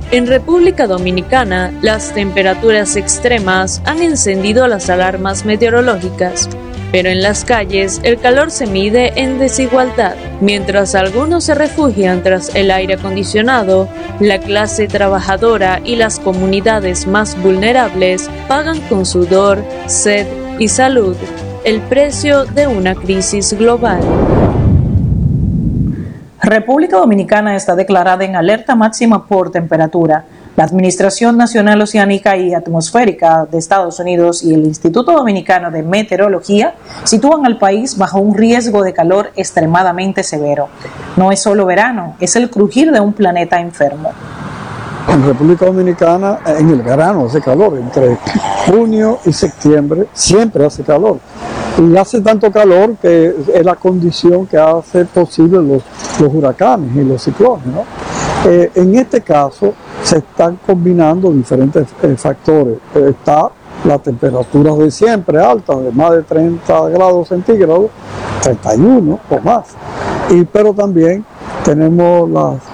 En República Dominicana, las temperaturas extremas han encendido las alarmas meteorológicas, pero en las calles el calor se mide en desigualdad. Mientras algunos se refugian tras el aire acondicionado, la clase trabajadora y las comunidades más vulnerables pagan con sudor, sed y salud el precio de una crisis global. República Dominicana está declarada en alerta máxima por temperatura. La Administración Nacional Oceánica y Atmosférica de Estados Unidos y el Instituto Dominicano de Meteorología sitúan al país bajo un riesgo de calor extremadamente severo. No es solo verano, es el crujir de un planeta enfermo. En República Dominicana, en el verano hace calor, entre junio y septiembre siempre hace calor. Y hace tanto calor que es la condición que hace posible los huracanes y los ciclones, ¿no? En este caso se están combinando diferentes factores. Está la temperatura de siempre alta, de más de 30 grados centígrados, 31 o más. Pero también tenemos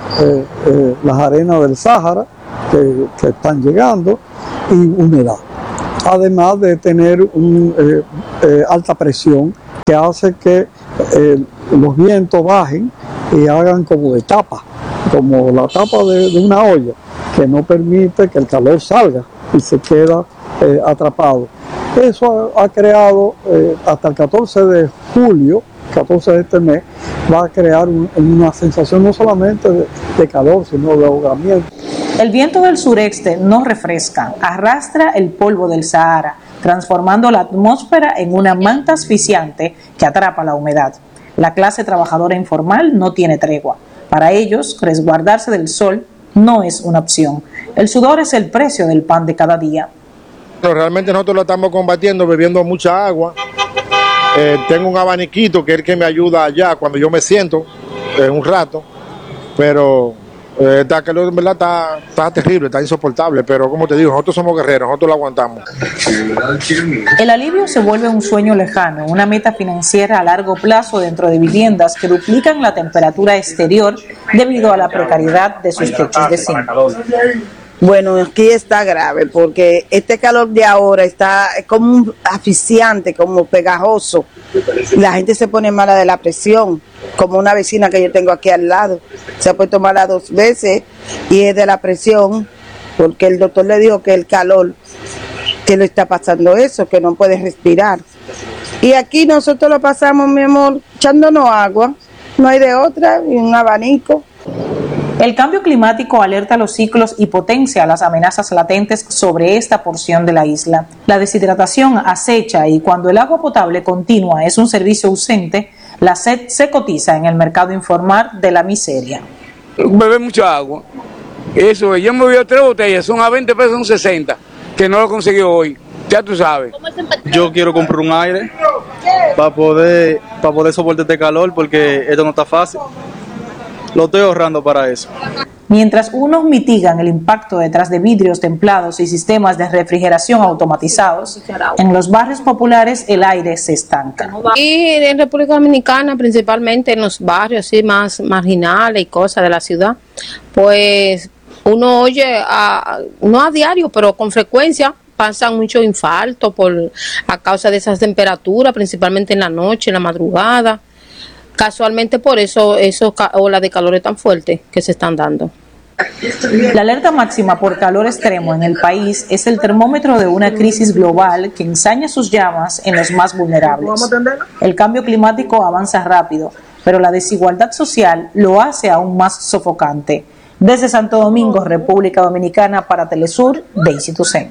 las arenas del Sáhara que están llegando y humedad. Además de tener alta presión que hace que los vientos bajen y hagan como de tapa, como la tapa de una olla, que no permite que el calor salga y se queda atrapado. Eso ha creado, hasta el 14 de julio, 14 de este mes, va a crear una sensación no solamente de calor, sino de ahogamiento. El viento del sureste no refresca, arrastra el polvo del Sahara, transformando la atmósfera en una manta asfixiante que atrapa la humedad. La clase trabajadora informal no tiene tregua. Para ellos, resguardarse del sol no es una opción. El sudor es el precio del pan de cada día. Realmente nosotros lo estamos combatiendo bebiendo mucha agua. Tengo un abaniquito que es el que me ayuda allá cuando yo me siento un rato, pero esta calor en verdad está terrible, está insoportable, pero como te digo, nosotros somos guerreros, nosotros lo aguantamos. El alivio se vuelve un sueño lejano, una meta financiera a largo plazo dentro de viviendas que duplican la temperatura exterior debido a la precariedad de sus techos de zinc. Bueno, aquí está grave porque este calor de ahora está como asfixiante, como pegajoso. La gente se pone mala de la presión, como una vecina que yo tengo aquí al lado. Se ha puesto mala 2 veces y es de la presión porque el doctor le dijo que el calor, que le está pasando eso, que no puede respirar. Y aquí nosotros lo pasamos, mi amor, echándonos agua, no hay de otra, y un abanico. El cambio climático alerta los ciclos y potencia las amenazas latentes sobre esta porción de la isla. La deshidratación acecha y cuando el agua potable continua es un servicio ausente, la sed se cotiza en el mercado informal de la miseria. Beber mucha agua. Eso, yo me voy 3 botellas, son a 20 pesos, son 60, que no lo conseguí hoy. Ya tú sabes. Yo quiero comprar un aire para poder soportar este calor porque esto no está fácil. Lo estoy ahorrando para eso. Mientras unos mitigan el impacto detrás de vidrios templados y sistemas de refrigeración automatizados, en los barrios populares el aire se estanca. Y en República Dominicana, principalmente en los barrios así más marginales y cosas de la ciudad, pues uno oye, no a diario, pero con frecuencia, pasan muchos infartos a causa de esas temperaturas, principalmente en la noche, en la madrugada. Casualmente por eso olas de calor tan fuertes que se están dando. La alerta máxima por calor extremo en el país es el termómetro de una crisis global que ensaña sus llamas en los más vulnerables. El cambio climático avanza rápido, pero la desigualdad social lo hace aún más sofocante. Desde Santo Domingo, República Dominicana, para Telesur, Daisy Toussaint.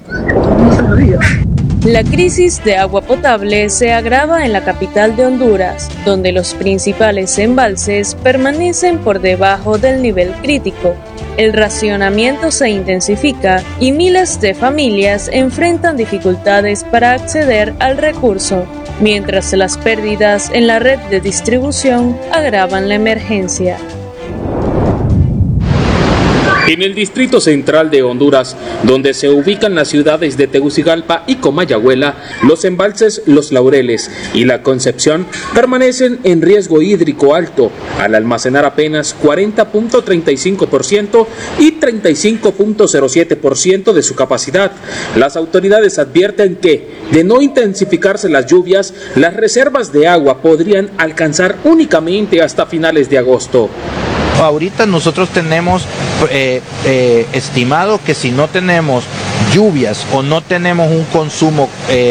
La crisis de agua potable se agrava en la capital de Honduras, donde los principales embalses permanecen por debajo del nivel crítico. El racionamiento se intensifica y miles de familias enfrentan dificultades para acceder al recurso, mientras las pérdidas en la red de distribución agravan la emergencia. En el distrito central de Honduras, donde se ubican las ciudades de Tegucigalpa y Comayagüela, los embalses Los Laureles y La Concepción permanecen en riesgo hídrico alto al almacenar apenas 40.35% y 35.07% de su capacidad. Las autoridades advierten que, de no intensificarse las lluvias, las reservas de agua podrían alcanzar únicamente hasta finales de agosto. Ahorita nosotros tenemos estimado que si no tenemos lluvias o no tenemos un consumo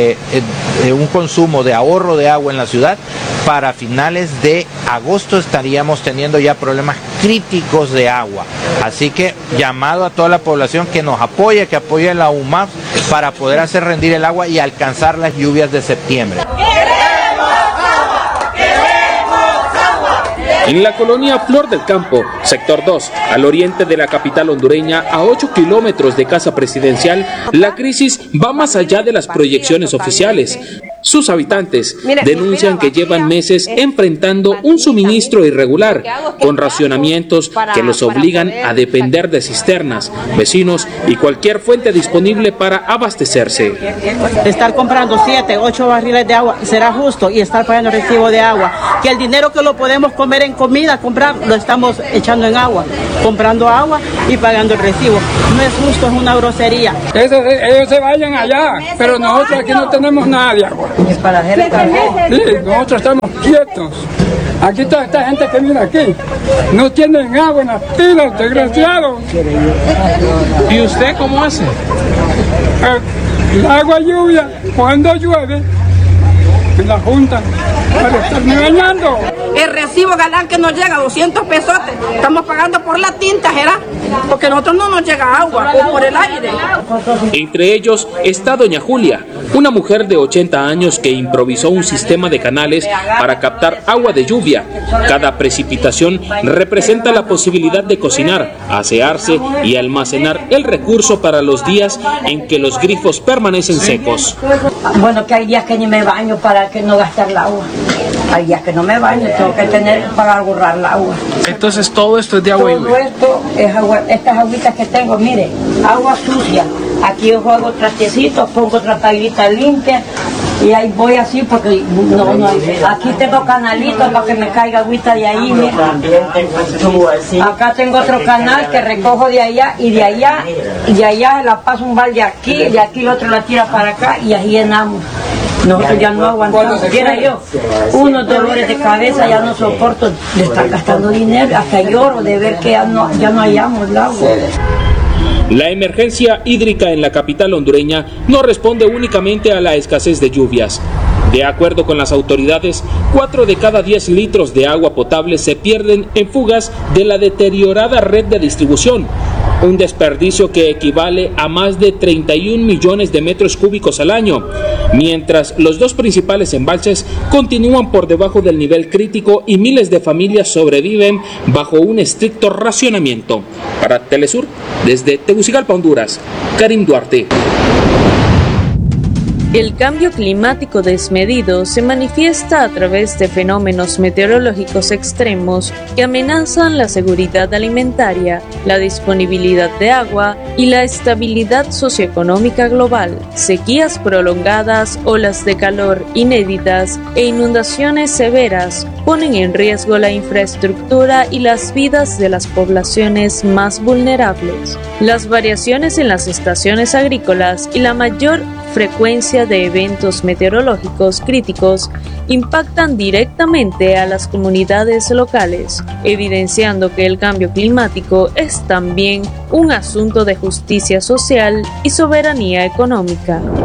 de ahorro de agua en la ciudad, para finales de agosto estaríamos teniendo ya problemas críticos de agua. Así que llamado a toda la población que nos apoye, que apoye la UMAF para poder hacer rendir el agua y alcanzar las lluvias de septiembre. En la colonia Flor del Campo, sector 2, al oriente de la capital hondureña, a 8 kilómetros de Casa Presidencial, la crisis va más allá de las proyecciones oficiales. Sus habitantes denuncian que llevan meses enfrentando un suministro irregular, con racionamientos que los obligan a depender de cisternas, vecinos y cualquier fuente disponible para abastecerse. Estar comprando 7, 8 barriles de agua será justo, y estar pagando recibo de agua. Que el dinero que lo podemos comer en comida, comprar, lo estamos echando en agua, comprando agua y pagando el recibo. No es justo, es una grosería. Ellos se vayan allá, pero nosotros aquí no tenemos nada de agua. Sí, nosotros estamos quietos. Aquí toda esta gente que viene aquí no tienen agua en las pilas, desgraciados. ¿Y usted cómo hace? El agua lluvia, cuando llueve, en la junta, para estarme bañando. El recibo galán que nos llega, 200 pesos, estamos pagando por la tinta, ¿verdad? Porque a nosotros no nos llega agua, o por el aire. Entre ellos está doña Julia, una mujer de 80 años que improvisó un sistema de canales para captar agua de lluvia. Cada precipitación representa la posibilidad de cocinar, asearse y almacenar el recurso para los días en que los grifos permanecen secos. Bueno, que hay días que ni me baño para que no gastar el agua. Hay días que no me baño, tengo que tener para ahorrar el agua. Entonces todo esto es de agua lluvia. Todo esto es agua, estas agüitas que tengo, mire, agua sucia. Aquí yo juego trastecitos, pongo otra tablita limpia y ahí voy así porque no aquí tengo canalitos para que me caiga agüita de ahí, mira. Acá tengo otro canal que recojo de allá y de allá la paso un balde aquí, de aquí el otro la tira para acá y ahí llenamos. Nosotros ya no aguantamos. Quiera yo, unos dolores de cabeza, ya no soporto de estar gastando dinero, hasta lloro de ver que ya no hallamos el agua. La emergencia hídrica en la capital hondureña no responde únicamente a la escasez de lluvias. De acuerdo con las autoridades, 4 de cada 10 litros de agua potable se pierden en fugas de la deteriorada red de distribución, un desperdicio que equivale a más de 31 millones de metros cúbicos al año, mientras los dos principales embalses continúan por debajo del nivel crítico y miles de familias sobreviven bajo un estricto racionamiento. Para Telesur, desde Tegucigalpa, Honduras, Karim Duarte. El cambio climático desmedido se manifiesta a través de fenómenos meteorológicos extremos que amenazan la seguridad alimentaria, la disponibilidad de agua y la estabilidad socioeconómica global. Sequías prolongadas, olas de calor inéditas e inundaciones severas ponen en riesgo la infraestructura y las vidas de las poblaciones más vulnerables. Las variaciones en las estaciones agrícolas y la mayor frecuencia de eventos meteorológicos críticos impactan directamente a las comunidades locales, evidenciando que el cambio climático es también un asunto de justicia social y soberanía económica.